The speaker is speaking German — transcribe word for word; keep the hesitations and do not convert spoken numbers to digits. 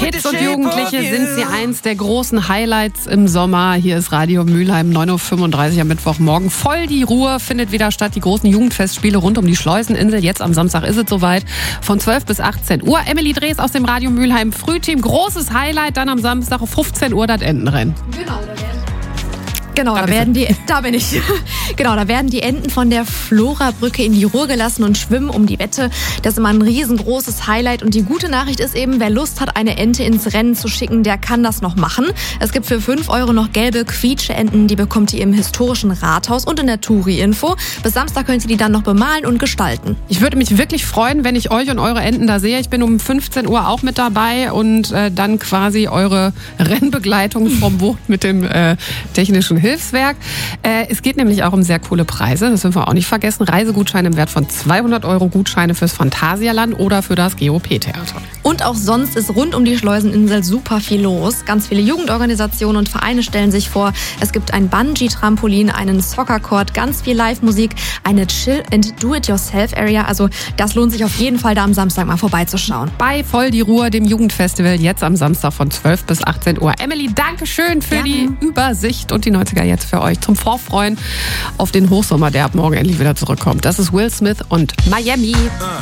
Kids und Jugendliche sind sie eins der großen Highlights im Sommer. Hier ist Radio Mülheim, neun Uhr fünfunddreißig am Mittwochmorgen. Voll die Ruhe findet wieder statt. Die großen Jugendfestspiele rund um die Schleuseninsel. Jetzt am Samstag ist es soweit. Von zwölf bis achtzehn Uhr. Emily Drees aus dem Radio Mülheim Frühteam. Großes Highlight. Dann am Samstag um fünfzehn Uhr das Entenrennen. Genau, da werden Genau, da, da werden die, da bin ich. Genau, da werden die Enten von der Flora-Brücke in die Ruhr gelassen und schwimmen um die Wette. Das ist immer ein riesengroßes Highlight. Und die gute Nachricht ist eben, wer Lust hat, eine Ente ins Rennen zu schicken, der kann das noch machen. Es gibt für fünf Euro noch gelbe Quietsche-Enten, die bekommt ihr im historischen Rathaus und in der Touri-Info. Bis Samstag könnt ihr die dann noch bemalen und gestalten. Ich würde mich wirklich freuen, wenn ich euch und eure Enten da sehe. Ich bin um fünfzehn Uhr auch mit dabei und äh, dann quasi eure Rennbegleitung vom Boot mit dem äh, technischen Hilfswerk. Äh, es geht nämlich auch um sehr coole Preise, das dürfen wir auch nicht vergessen. Reisegutscheine im Wert von zweihundert Euro, Gutscheine fürs Phantasialand oder für das G O P-Theater. Und auch sonst ist rund um die Schleuseninsel super viel los. Ganz viele Jugendorganisationen und Vereine stellen sich vor. Es gibt ein Bungee-Trampolin, einen Soccer-Court, ganz viel Live-Musik, eine Chill-and-Do-it-yourself-Area. Also das lohnt sich auf jeden Fall, da am Samstag mal vorbeizuschauen. Bei Voll die Ruhe, dem Jugendfestival, jetzt am Samstag von zwölf bis achtzehn Uhr. Emily, danke schön für Gerne. die Übersicht und die neunziger jetzt für euch zum Vorfreuen auf den Hochsommer, der ab morgen endlich wieder zurückkommt. Das ist Will Smith und Miami.